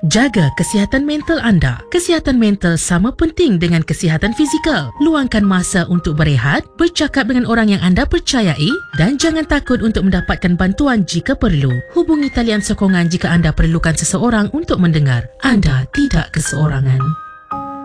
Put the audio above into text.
Jaga kesihatan mental anda. Kesihatan mental sama penting dengan kesihatan fizikal. Luangkan masa untuk berehat, bercakap dengan orang yang anda percayai dan jangan takut untuk mendapatkan bantuan jika perlu. Hubungi talian sokongan jika anda perlukan seseorang untuk mendengar. Anda tidak keseorangan.